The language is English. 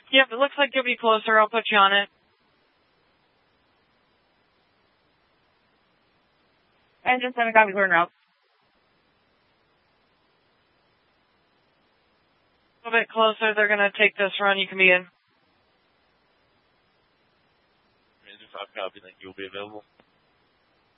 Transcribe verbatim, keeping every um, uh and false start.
Yep, it looks like you'll be closer. I'll put you on it. Engine seven, copy, clear en route. A little bit closer. They're going to take this run. You can be in. Engine five, copy. Think you'll be available.